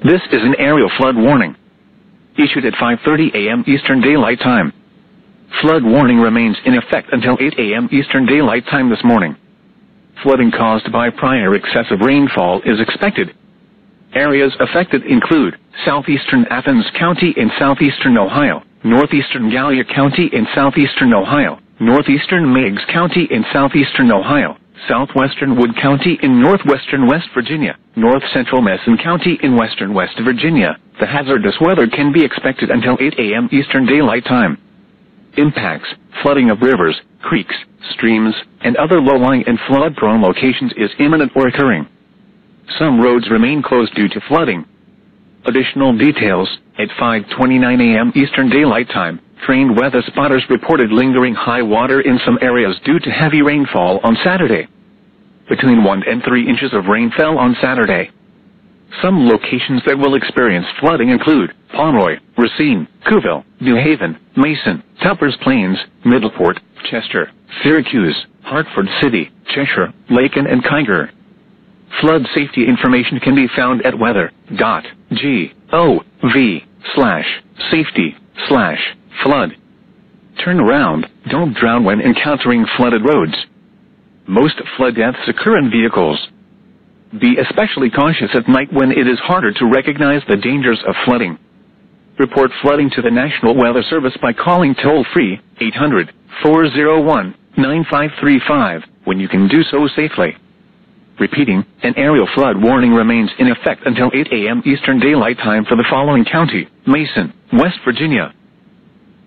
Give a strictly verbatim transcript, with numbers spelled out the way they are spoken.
This is an aerial flood warning, issued at five thirty a m Eastern Daylight Time. Flood warning remains in effect until eight a m Eastern Daylight Time this morning. Flooding caused by prior excessive rainfall is expected. Areas affected include southeastern Athens County in southeastern Ohio, northeastern Gallia County in southeastern Ohio, northeastern Meigs County in southeastern Ohio, southwestern Wood County in northwestern West Virginia, north-central Mason County in western West Virginia. The hazardous weather can be expected until eight a m Eastern Daylight Time. Impacts: flooding of rivers, creeks, streams, and other low-lying and flood-prone locations is imminent or occurring. Some roads remain closed due to flooding. Additional details: at five twenty-nine a m Eastern Daylight Time, trained weather spotters reported lingering high water in some areas due to heavy rainfall on Saturday. Between one and three inches of rain fell on Saturday. Some locations that will experience flooding include Pomeroy, Racine, Couville, New Haven, Mason, Tuppers Plains, Middleport, Chester, Syracuse, Hartford City, Cheshire, Lakin, and Kiger. Flood safety information can be found at weather dot gov slash safety slash flood. Turn around, don't drown when encountering flooded roads. Most flood deaths occur in vehicles. Be especially cautious at night when it is harder to recognize the dangers of flooding. Report flooding to the National Weather Service by calling toll-free eight hundred, four oh one, nine five three five when you can do so safely. Repeating, an aerial flood warning remains in effect until eight a m Eastern Daylight Time for the following county: Mason, West Virginia,